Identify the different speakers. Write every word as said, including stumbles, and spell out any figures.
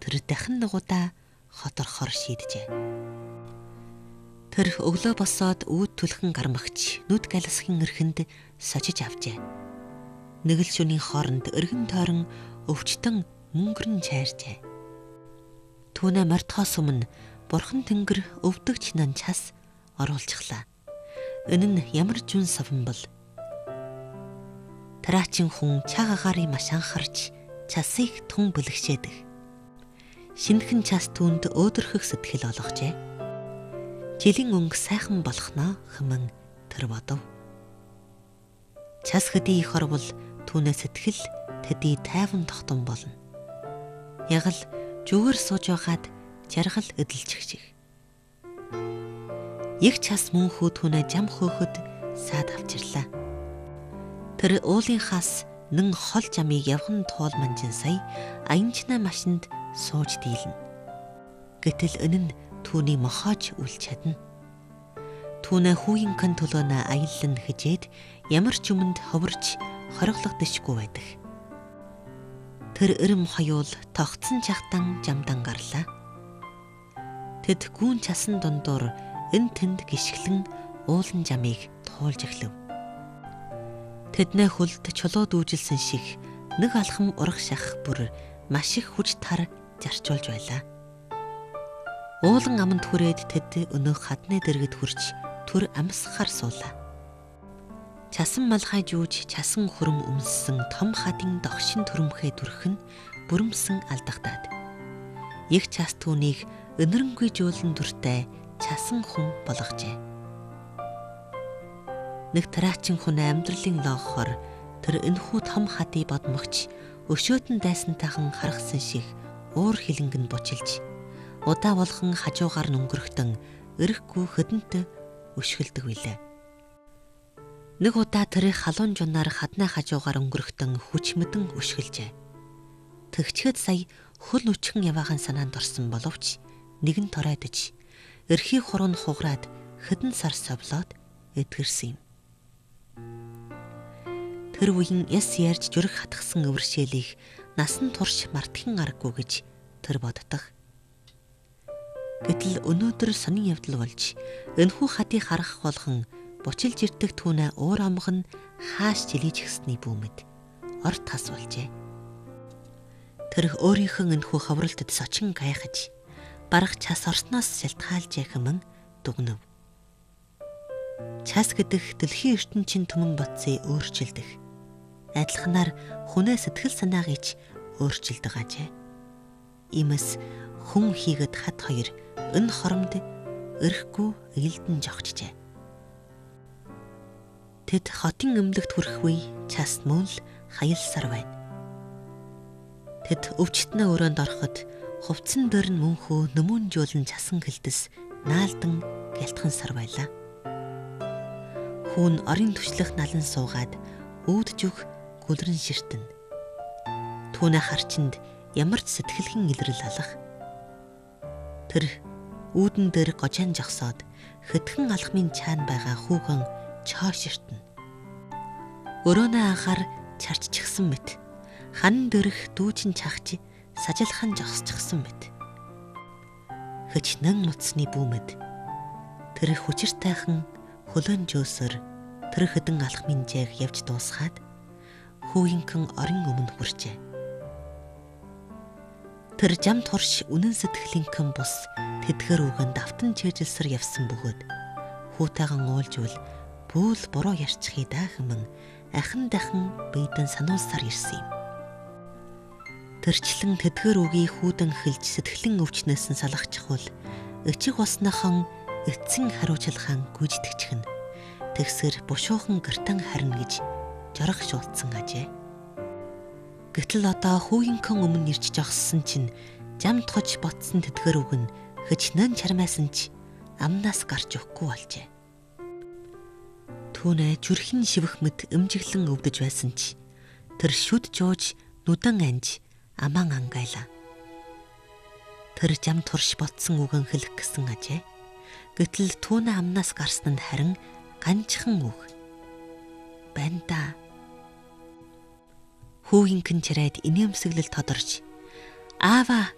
Speaker 1: тэр дахин нэг удаа хоторхор шийджээ. Тэр өглөө босоод үүд түлхэн гармагч нүд галсхийн эрхэнд сочиж авчээ. Нэг л шөнийн хооронд өргөн тойрон өвчтөн мөнгөрн чайрчээ. Түүнээ мордхоос өмнө бурхан тэнгэр өвдөгч нан час оруулчихлаа. Энэ нь ямар жүн совн бол. Тараачин хүн чаагаарыг маш анхарч часыг тун бэлгшээдэг. Шинэхэн час түүнд өөдрөхөх сэтгэл олгожээ. Жилийн өнгө сайхан болохноо хэмээн тэр бодов. Час хэдий их орвол түүнээ сэтгэл тэдий тайван тогтун болно. Яг л зүгээр сууж байгаад жаргал эдэлчих шиг. Их час мөнхөө түүнээ жам хөөхөд саад авчирлаа. Тэр уулынхаас нэн хол жамыг явхан туул манжин сая аянчнаа машинд сууж дийлнэ. Гэтэл энэ нь түүний мохоож үл чадна. Түүнээ хүүинхэн төлөөнө аяллан хижээд ямар ч юмд ховорч хориглогдшгүй байдаг. Тэр эрэм хоёул тогтсон чахтан жамдан гарлаа. Тэд гүүн часан дундуур эн тэнд гიშгэлэн уулан жамыг туулж эхлэв. Тэднээ хөлд чулуу дүүжилсэн шиг нэг алхам урах шах бүр маш их хүч тар зарчуулж байлаа. Уулан аманд хүрээд тэд өнөөх хадны дэргэд хүрч түр амсахаар суулаа. Часан малгай жууж часан хөрөм өмссөн том хадын догшин төрөмхөө дүрхэн бүрэмсэн алдагдаад. Их час түүнийг өнөрөнгүй жуулан дүртэй часан хүн болгожээ. Нэг тараачин хүн амьдралын лоогохоор тэр энэхүү том хадыг бодмогч өшөөтөн дайсантайхан харгасан шиг уур хилэнгэн бучилж удаа болгон хажуугаар нүнгөрөхтөн эрэхгүй хөдөнтө өшгөлдөг билээ. Нэг удаа тэр халуун жунаар хаднаа хажуугаар өнгөрөхтөн хүч мэдэн өшгөлжээ. Тэгчхэд сая хөл өчгөн яваахан санаанд орсон боловч нэгэн торойдож эрхий хуруунд хугараад хэдэн сар совлоод эдгэрсэн юм. Тэр үеийн яс ярьж зүрх хатгсан өвөршээлийг насан турш мартахын аргагүй гэж тэр боддог. Гэтэл өнөөдөр сонин явдал болж энэхүү хадыг харах болгон бучилж ирдэг түүнээ уур амган хааш жилиж гисний бүүмэд орт тас болжээ. Тэр өөрийнхөө энэхүү ховролтод сочин гайхаж барах час орсноос шалтгаалжээ хэмээн дүгнэв. Час гэдэг дэлхийн ертөнцийн түмэн бодсыг өөрчилдөг. Адилханаар хүнээ сэтгэл санаагч өөрчилдөг ажээ. Иймээс хүн хийгэд хад хоёр энэ хоромд өрхгүй ээлдэн жогчжээ. Тэд хотын эмнэлэгт хүрэх үе час мөн л хаялсаар байна. Тэд өвчтнээ өрөөнд ороход хувцсан дээр нь мөнхөө нөмөн жуулан часан гэлдэс наалдан гялтхан сар байлаа. Хүүн орын түшлэх налан суугаад үүдж өг гүлрэн ширтэн. Түүнээ харчинд ямар ч сэтгэлхэн илрэл алах. Тэр үүдэн дээр гожаан жогсоод хэдхэн алхмын чаана байгаа хүүхэн чоо ширтэн. Өрөөнөө анхаар чарччихсан мэт. Хан дөрөх дүүчин чагч сажилхан жогсчихсан мэт. Хөчнөн нуцны бүүмэд тэр хүчиртайхан хөлөн жөөсөр тэр хэдэн алхмын жайг явж дуусгаад хүүинхэн орон өмнө хүрчээ. Тэр жам турш үнэн сэтгэлийнхэн бус тэдгэр үгэнд давтан чэжилсэр явсан бөгөөд хүүтайган уулжвал бүүл буруу ярьчихъя даа хэмээн ахин дахин бийдэн сануулсаар ирсэн юм. Тэрчлэн тэдгэр үгийг хүүдэн хэлж сэтгэлэн өвчнөөс нь салгачихвал өчиг усныхан эцсийн хариуцлагаан гүйждэгчхэн тэгсэр бушуухан гартан харна гэж жорох шуулцсан ажээ. Гэтэл одоо хүүинхэн өмнө ирж жогссон чинь жам тохож ботсон тэдгэр үг нь хөчнөн чармайсан ч амнаас гарч өгөхгүй болжээ. Түүнээ зүрхийн шивэх мэт эмжиглэн өвдөж байсан ч тэр шүд жууж нүдэн анж аман ангайлаа. Тэр жам турш ботсон үгэн хэлэх гэсэн ажээ. Гэтэл түүнээ амнаас гарсан нь харин ганцхан үг байна да. Хүүинхэн чирээд инээмсэглэл тодорч аава